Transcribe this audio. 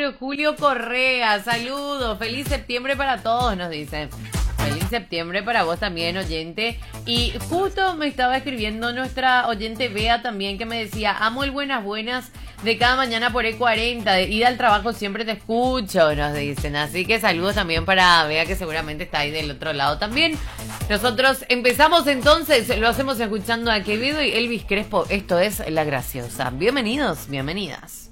Julio Correa, saludos, feliz septiembre para todos, nos dicen. Feliz septiembre para vos también, oyente. Y justo me estaba escribiendo nuestra oyente Bea también, que me decía, amo el buenas de cada mañana por E40, de ida al trabajo siempre te escucho, nos dicen. Así que saludos también para Bea, que seguramente está ahí del otro lado también. Nosotros empezamos entonces, lo hacemos escuchando a Quevedo y Elvis Crespo. Esto es La Graciosa. Bienvenidos, bienvenidas.